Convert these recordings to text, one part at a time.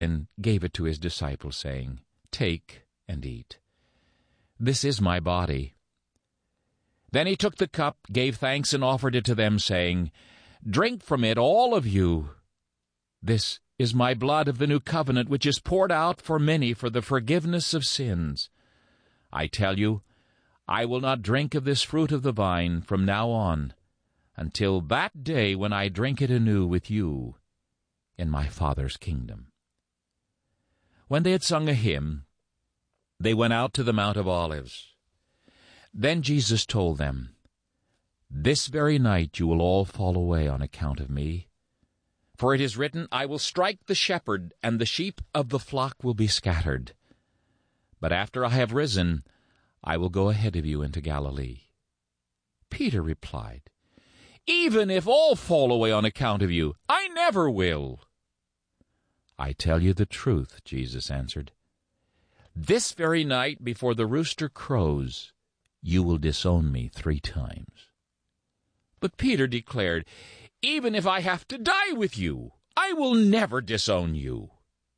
and gave it to his disciples, saying, "Take and eat. This is my body." Then he took the cup, gave thanks, and offered it to them, saying, "Drink from it, all of you. This is my blood of the new covenant, which is poured out for many for the forgiveness of sins. I tell you, I will not drink of this fruit of the vine from now on, until that day when I drink it anew with you in my Father's kingdom." When they had sung a hymn, they went out to the Mount of Olives. Then Jesus told them, "This very night you will all fall away on account of me. For it is written, I will strike the shepherd, and the sheep of the flock will be scattered. But after I have risen, I will go ahead of you into Galilee." Peter replied, "Even if all fall away on account of you, I never will." "I tell you the truth," Jesus answered. "This very night before the rooster crows, you will disown me 3 times. But Peter declared, "Even if I have to die with you, I will never disown you."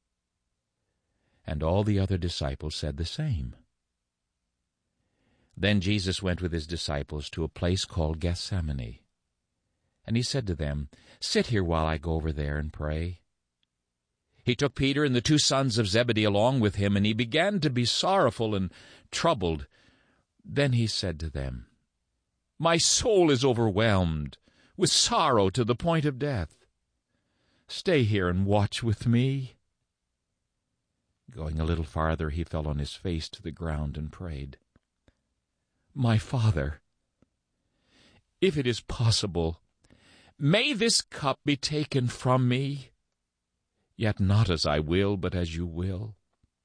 And all the other disciples said the same. Then Jesus went with his disciples to a place called Gethsemane. And he said to them, "Sit here while I go over there and pray." He took Peter and the 2 sons of Zebedee along with him, and he began to be sorrowful and troubled. Then he said to them, "My soul is overwhelmed with sorrow to the point of death. Stay here and watch with me." Going a little farther, he fell on his face to the ground and prayed, "My Father, if it is possible, may this cup be taken from me, yet not as I will, but as you will."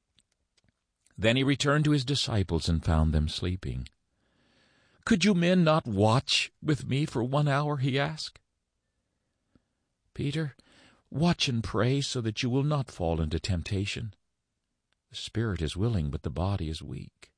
Then he returned to his disciples and found them sleeping. "Could you men not watch with me for 1 hour?" he asked. "Peter, watch and pray so that you will not fall into temptation. The spirit is willing, but the body is weak."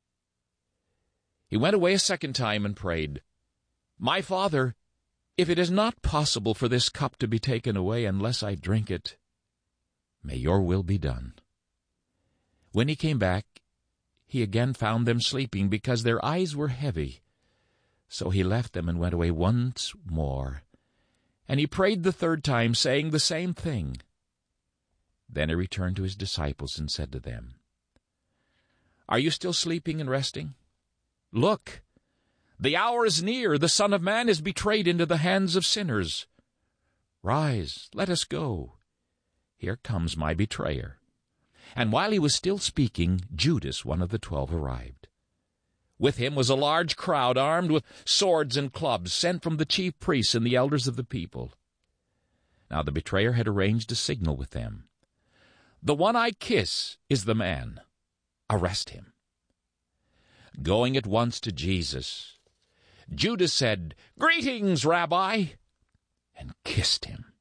He went away a second time and prayed, "My Father, if it is not possible for this cup to be taken away unless I drink it, may your will be done." When he came back, he again found them sleeping because their eyes were heavy. So he left them and went away once more. And he prayed the 3rd time, saying the same thing. Then he returned to his disciples and said to them, "Are you still sleeping and resting? Look, the hour is near. The Son of Man is betrayed into the hands of sinners. Rise, let us go. Here comes my betrayer." And while he was still speaking, Judas, one of the 12, arrived. With him was a large crowd armed with swords and clubs, sent from the chief priests and the elders of the people. Now the betrayer had arranged a signal with them. "The one I kiss is the man. Arrest him." Going at once to Jesus, Judas said, "Greetings, Rabbi," and kissed him.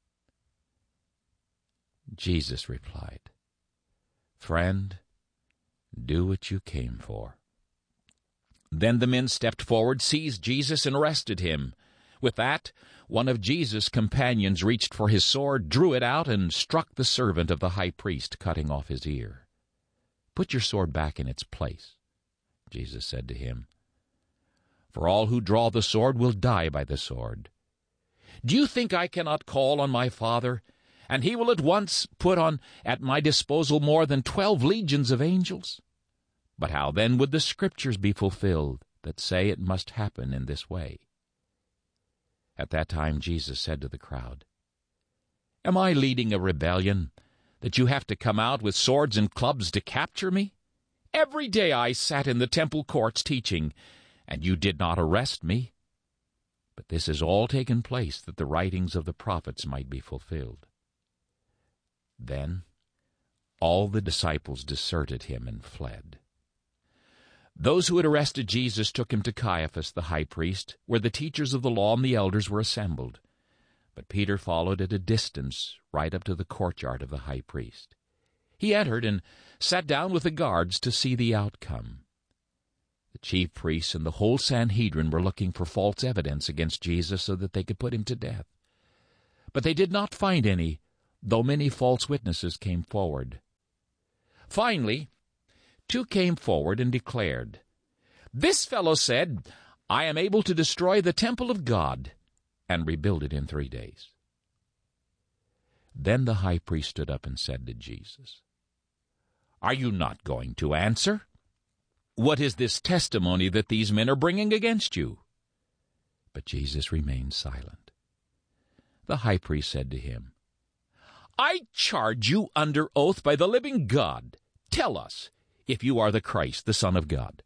Jesus replied, "Friend, do what you came for." Then the men stepped forward, seized Jesus, and arrested him. With that, one of Jesus' companions reached for his sword, drew it out, and struck the servant of the high priest, cutting off his ear. "Put your sword back in its place," Jesus said to him, "for all who draw the sword will die by the sword. Do you think I cannot call on my Father, and he will at once put on at my disposal more than 12 legions of angels? But how then would the Scriptures be fulfilled that say it must happen in this way?" At that time Jesus said to the crowd, "Am I leading a rebellion that you have to come out with swords and clubs to capture me? Every day I sat in the temple courts teaching, and you did not arrest me. But this has all taken place that the writings of the prophets might be fulfilled." Then all the disciples deserted him and fled. Those who had arrested Jesus took him to Caiaphas the high priest, where the teachers of the law and the elders were assembled. But Peter followed at a distance right up to the courtyard of the high priest. He entered and sat down with the guards to see the outcome. The chief priests and the whole Sanhedrin were looking for false evidence against Jesus so that they could put him to death. But they did not find any, though many false witnesses came forward, Finally, 2 came forward and declared, "This fellow said, 'I am able to destroy the temple of God and rebuild it in 3 days.'" Then the high priest stood up and said to Jesus, "Are you not going to answer? What is this testimony that these men are bringing against you?" But Jesus remained silent. The high priest said to him, "I charge you under oath by the living God. Tell us if you are the Christ, the Son of God."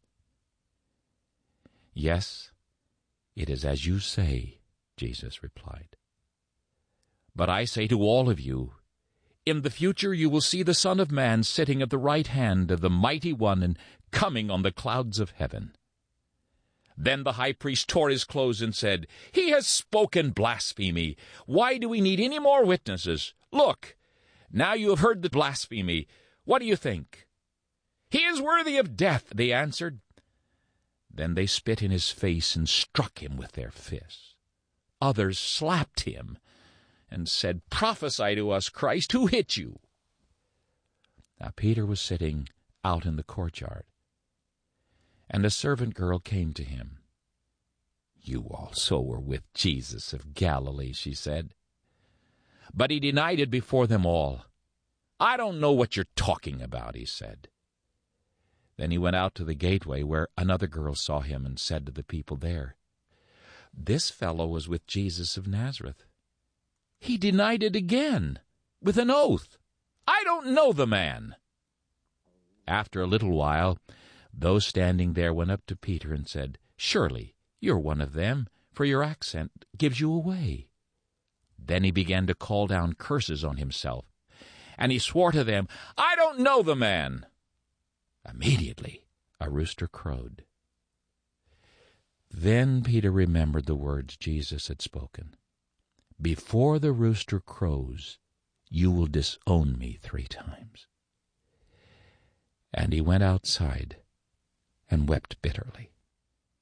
"Yes, it is as you say," Jesus replied. "But I say to all of you, in the future you will see the Son of Man sitting at the right hand of the Mighty One and coming on the clouds of heaven." Then the high priest tore his clothes and said, "He has spoken blasphemy. Why do we need any more witnesses? Look, now you have heard the blasphemy. What do you think?" "He is worthy of death," they answered. Then they spit in his face and struck him with their fists. Others slapped him and said, "Prophesy to us, Christ, who hit you?" Now Peter was sitting out in the courtyard, and a servant girl came to him. "You also were with Jesus of Galilee," she said. But he denied it before them all. "I don't know what you're talking about," he said. Then he went out to the gateway, where another girl saw him and said to the people there, "This fellow was with Jesus of Nazareth." He denied it again, with an oath. "I don't know the man." After a little while, those standing there went up to Peter and said, "Surely you're one of them, for your accent gives you away." Then he began to call down curses on himself, and he swore to them, "I don't know the man." Immediately a rooster crowed. Then Peter remembered the words Jesus had spoken. "Before the rooster crows, you will disown me 3 times." And he went outside and wept bitterly.